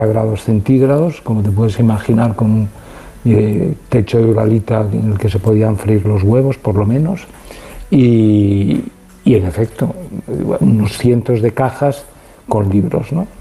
grados centígrados, como te puedes imaginar, con un techo de uralita en el que se podían freír los huevos, por lo menos, y en efecto, unos cientos de cajas con libros, ¿no?